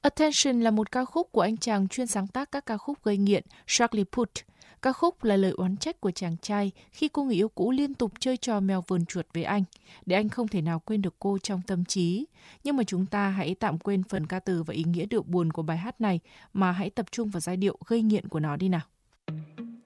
Attention là một ca khúc của anh chàng chuyên sáng tác các ca khúc gây nghiện Charlie Puth. Ca khúc là lời oán trách của chàng trai khi cô người yêu cũ liên tục chơi trò mèo vờn chuột với anh, để anh không thể nào quên được cô trong tâm trí. Nhưng mà chúng ta hãy tạm quên phần ca từ và ý nghĩa điệu buồn của bài hát này mà hãy tập trung vào giai điệu gây nghiện của nó đi nào.